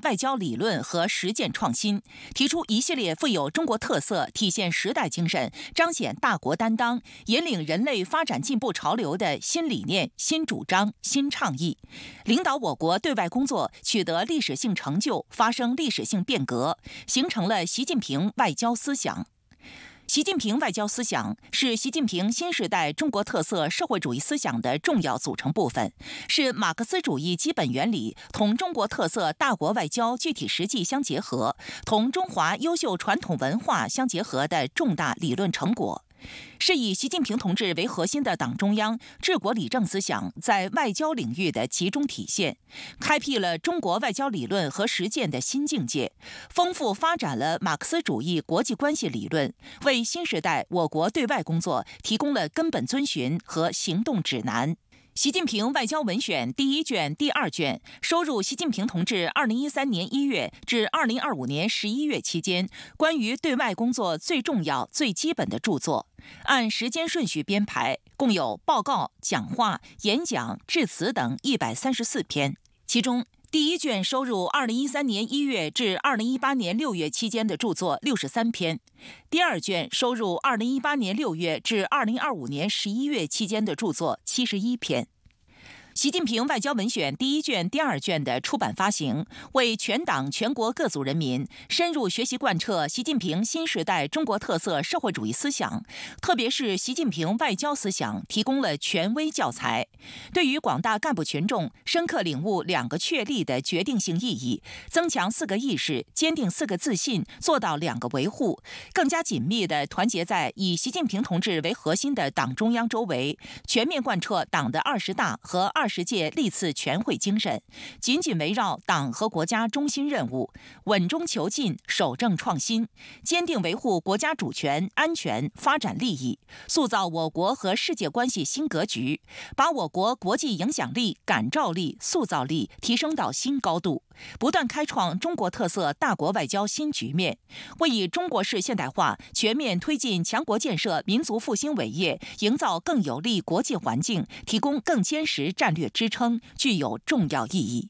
外交理论和实践创新，提出一系列富有中国特色、体现时代精神、彰显大国担当、引领人类发展进步潮流的新理念、新主张、新倡议，领导我国对外工作取得历史性成就，发生历史性变革，形成了习近平外交思想。习近平外交思想是习近平新时代中国特色社会主义思想的重要组成部分，是马克思主义基本原理同中国特色大国外交具体实际相结合，同中华优秀传统文化相结合的重大理论成果。是以习近平同志为核心的党中央治国理政思想在外交领域的集中体现，开辟了中国外交理论和实践的新境界，丰富发展了马克思主义国际关系理论，为新时代我国对外工作提供了根本遵循和行动指南。习近平外交文选第1卷、第2卷收入习近平同志2013年1月至2025年11月期间关于对外工作最重要、最基本的著作，按时间顺序编排，共有报告、讲话、演讲、致辞等134篇。其中，第1卷收入2013年1月至2018年6月期间的著作63篇，第2卷收入2018年6月至2025年11月期间的著作71篇。习近平外交文选第1卷、第2卷的出版发行，为全党全国各族人民深入学习贯彻习近平新时代中国特色社会主义思想，特别是习近平外交思想提供了权威教材，对于广大干部群众深刻领悟2个确立的决定性意义，增强4个意识，坚定4个自信，做到2个维护，更加紧密地团结在以习近平同志为核心的党中央周围，全面贯彻党的20大和20届历次全会精神，紧紧围绕党和国家中心任务，稳中求进，守正创新，坚定维护国家主权、安全、发展利益，塑造我国和世界关系新格局，把我国国际影响力、感召力、塑造力提升到新高度，不断开创中国特色大国外交新局面，为以中国式现代化全面推进强国建设民族复兴伟业营造更有利国际环境提供更坚实战略支撑，具有重要意义。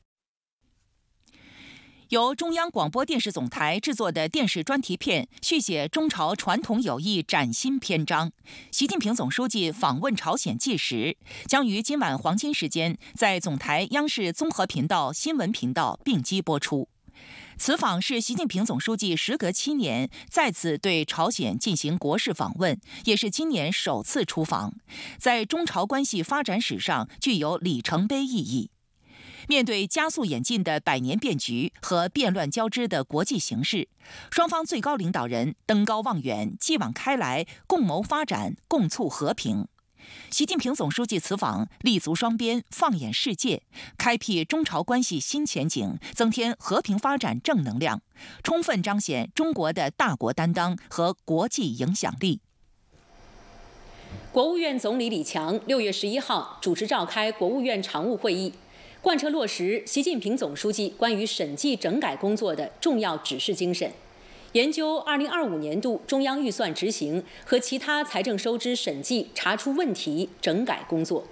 由中央广播电视总台制作的电视专题片续写中朝传统友谊崭新篇章，习近平总书记访问朝鲜纪实，将于今晚黄金时间在总台央视综合频道、新闻频道并机播出。此访是习近平总书记时隔7年再次对朝鲜进行国事访问，也是今年首次出访，在中朝关系发展史上具有里程碑意义。面对加速演进的百年变局和变乱交织的国际形势，双方最高领导人登高望远，继往开来，共谋发展，共促和平。习近平总书记此访立足双边，放眼世界，开辟中朝关系新前景，增添和平发展正能量，充分彰显中国的大国担当和国际影响力。 国务院总理李强6月11号主持召开国务院常务会议，贯彻落实习近平总书记关于审计整改工作的重要指示精神，研究2025年度中央预算执行和其他财政收支审计查出问题整改工作。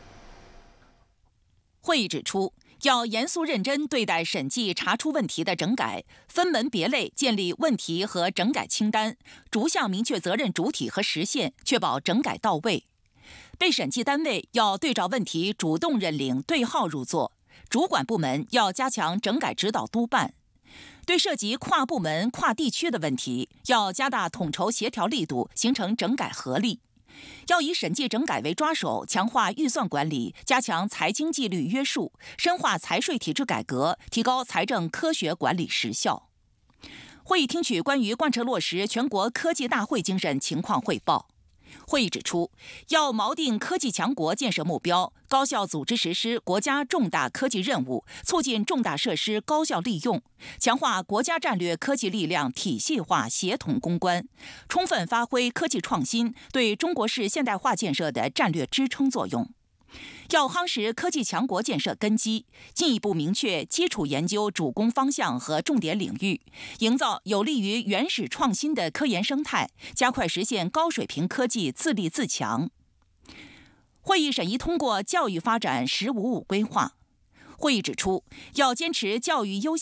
会议指出，要严肃认真对待审计查出问题的整改，分门别类建立问题和整改清单，逐项明确责任主体和时限，确保整改到位。被审计单位要对照问题主动认领对号入座，主管部门要加强整改指导督办。对涉及跨部门、跨地区的问题，要加大统筹协调力度，形成整改合力。要以审计整改为抓手，强化预算管理，加强财经纪律约束，深化财税体制改革，提高财政科学管理实效。会议听取关于贯彻落实全国科技大会精神情况汇报。会议指出，要锚定科技强国建设目标，高效组织实施国家重大科技任务，促进重大设施高效利用，强化国家战略科技力量体系化协同攻关，充分发挥科技创新对中国式现代化建设的战略支撑作用。要夯实科技强国建设根基，进一步明确基础研究主攻方向和重点领域，营造有利于原始创新的科研生态，加快实现高水平科技自立自强。会议审议通过教育发展“十五五”规划。会议指出，要坚持教育优先